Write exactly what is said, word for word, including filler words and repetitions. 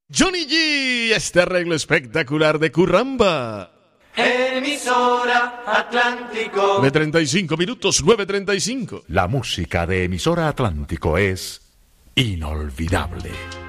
Johnny G, este arreglo espectacular de Curramba. Emisora Atlántico. nueve treinta y cinco minutos, nueve treinta y cinco. La música de Emisora Atlántico es inolvidable.